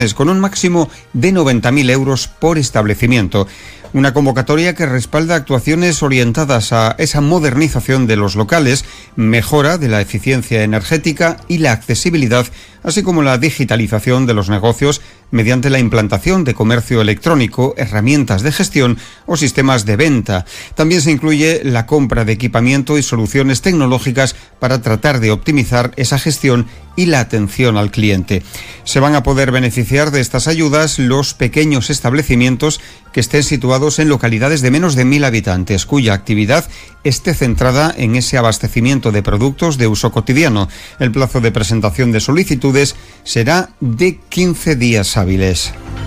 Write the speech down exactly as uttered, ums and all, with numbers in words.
con un máximo de noventa mil euros por establecimiento. Una convocatoria que respalda actuaciones orientadas a esa modernización de los locales, mejora de la eficiencia energética y la accesibilidad, así como la digitalización de los negocios mediante la implantación de comercio electrónico, herramientas de gestión o sistemas de venta. También se incluye la compra de equipamiento y soluciones tecnológicas para tratar de optimizar esa gestión y la atención al cliente. Se van a poder beneficiar de estas ayudas los pequeños establecimientos que estén situados en localidades de menos de mil habitantes, cuya actividad esté centrada en ese abastecimiento de productos de uso cotidiano. El plazo de presentación de solicitudes será de quince días hábiles.